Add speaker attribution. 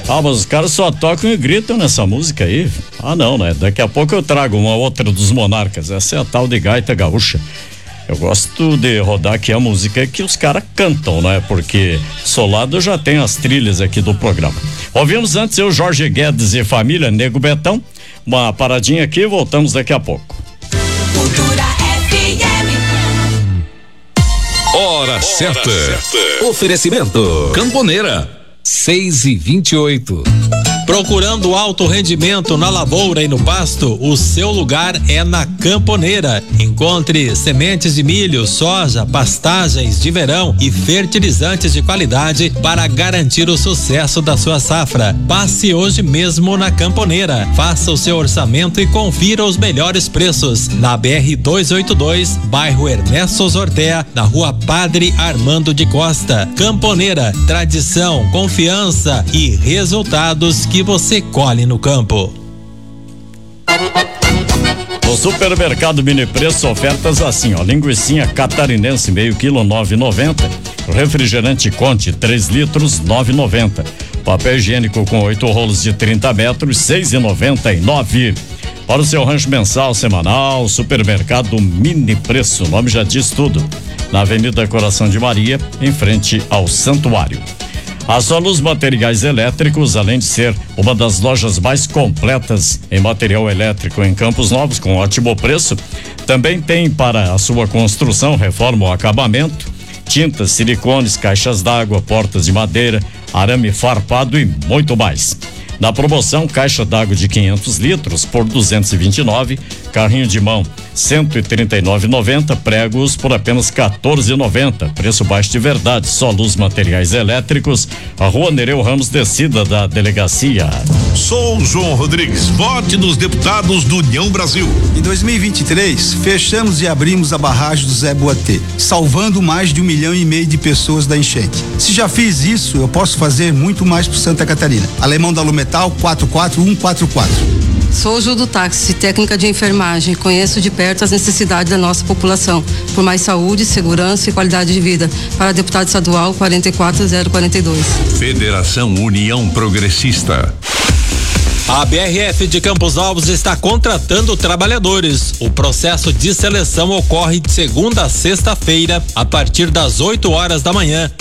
Speaker 1: Ah, mas os caras só tocam e gritam nessa música aí. Ah, não, né? Daqui a pouco eu trago uma outra dos Monarcas. Essa é a tal de gaita gaúcha. Eu gosto de rodar aqui a música que os caras cantam, né? Porque solado já tem as trilhas aqui do programa. Ouvimos antes o Jorge Guedes e família, Nego Betão. Uma paradinha aqui, voltamos daqui a pouco.
Speaker 2: Cultura FM.
Speaker 3: Hora certa. Oferecimento Camponeira 6:28.
Speaker 4: Procurando alto rendimento na lavoura e no pasto, o seu lugar é na Camponeira. Encontre sementes de milho, soja, pastagens de verão e fertilizantes de qualidade para garantir o sucesso da sua safra. Passe hoje mesmo na Camponeira. Faça o seu orçamento e confira os melhores preços. Na BR-282, bairro Ernesto Zortea, na rua Padre Armando de Costa. Camponeira, tradição, confiança e resultados que você colhe no campo.
Speaker 1: No supermercado Mini Preço, ofertas assim, ó: linguicinha catarinense meio quilo 9,90, refrigerante Conte 3 litros 9,90, papel higiênico com 8 rolos de 30 metros 6,99. Para o seu rancho mensal, semanal, supermercado Mini Preço, o nome já diz tudo, na Avenida Coração de Maria, em frente ao Santuário. A Soluz Materiais Elétricos, além de ser uma das lojas mais completas em material elétrico em Campos Novos, com ótimo preço, também tem para a sua construção, reforma ou acabamento, tintas, silicones, caixas d'água, portas de madeira, arame farpado e muito mais. Na promoção, caixa d'água de 500 litros por 229, carrinho de mão 139,90, pregos por apenas 14,90. Preço baixo de verdade. Só Luz Materiais Elétricos, a Rua Nereu Ramos, descida da delegacia.
Speaker 3: Sou João Rodrigues, vote nos deputados do União Brasil.
Speaker 5: Em 2023, fechamos e abrimos a barragem do Zé Boatê, salvando mais de 1,5 milhão de pessoas da enchente. Se já fiz isso, eu posso fazer muito mais por Santa Catarina. Alemão da Lumetal 44144.
Speaker 6: Sou Ju do Táxi, técnica de enfermagem. Conheço de perto as necessidades da nossa população, por mais saúde, segurança e qualidade de vida. Para deputado estadual 44042.
Speaker 3: Federação União Progressista.
Speaker 4: A BRF de Campos Novos está contratando trabalhadores. O processo de seleção ocorre de segunda a sexta-feira, a partir das 8 horas da manhã.